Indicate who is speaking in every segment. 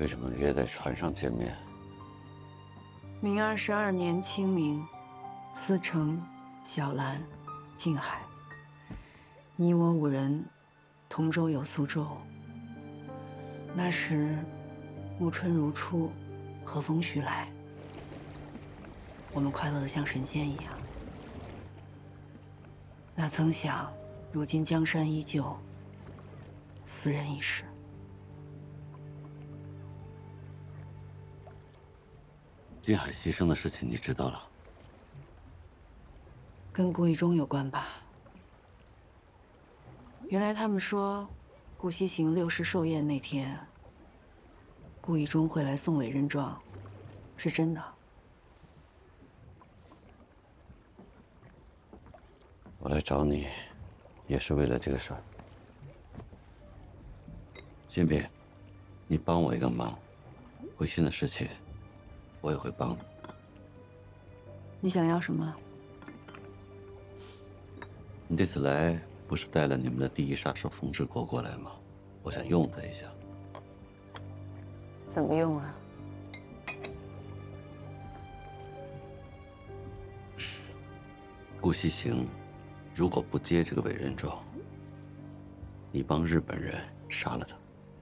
Speaker 1: 为什么约在船上见面？
Speaker 2: 明22年清明，思成、小兰、静海，你我5人同舟游苏州。那时暮春如初，和风徐来，我们快乐得像神仙一样。哪曾想，如今江山依旧，斯人已逝。
Speaker 1: 金海牺牲的事情你知道了？
Speaker 2: 跟顾一中有关吧？原来他们说，顾西行6世寿宴那天，顾一中会来送委任状，是真的。
Speaker 1: 我来找你，也是为了这个事儿。金斌，你帮我一个忙，回信的事情，我也会帮你。
Speaker 2: 你想要什么？
Speaker 1: 你这次来不是带了你们的第一杀手冯志国过来吗？我想用他一下。
Speaker 2: 怎么用啊？
Speaker 1: 顾西行如果不接这个委任状，你帮日本人杀了他。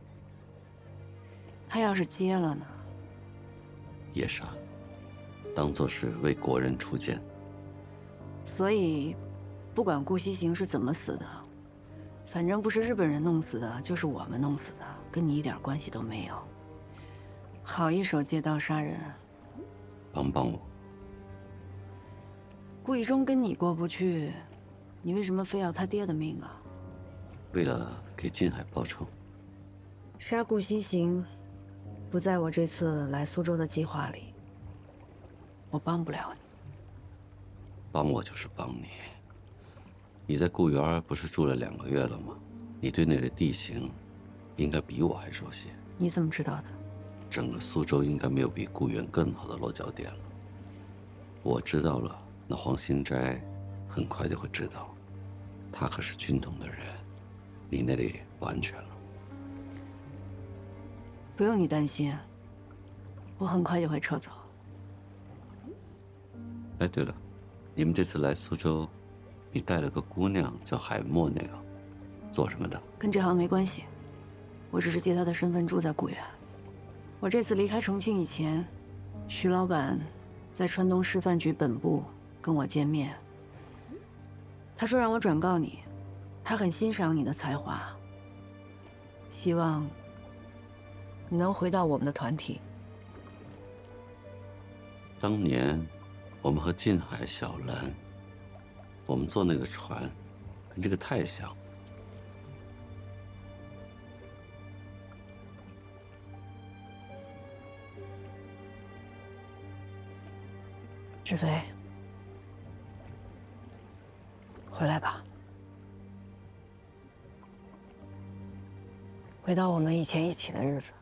Speaker 2: 他要是接了呢？
Speaker 1: 也杀，当作是为国人出剑。
Speaker 2: 所以，不管顾西行是怎么死的，反正不是日本人弄死的，就是我们弄死的，跟你一点关系都没有。好一手借刀杀人，
Speaker 1: 帮帮我。
Speaker 2: 顾一中跟你过不去，你为什么非要他爹的命啊？
Speaker 1: 为了给金海报仇。
Speaker 2: 杀顾西行，不在我这次来苏州的计划里，我帮不了你。
Speaker 1: 帮我就是帮你。你在固园不是住了2个月了吗？你对那里的地形应该比我还熟悉。
Speaker 2: 你怎么知道的？
Speaker 1: 整个苏州应该没有比固园更好的落脚点了。我知道了，那黄新斋很快就会知道。他可是军统的人，你那里不安全了。
Speaker 2: 不用你担心，我很快就会撤走。
Speaker 1: 哎，对了，你们这次来苏州，你带了个姑娘叫海默，那个做什么的？
Speaker 2: 跟这行没关系，我只是借她的身份住在固园。我这次离开重庆以前，徐老板在川东师范局本部跟我见面，他说让我转告你，他很欣赏你的才华，希望你能回到我们的团体。
Speaker 1: 当年我们和近海、小兰，我们坐那个船，跟这个太像。
Speaker 2: 志飞，回来吧，回到我们以前一起的日子。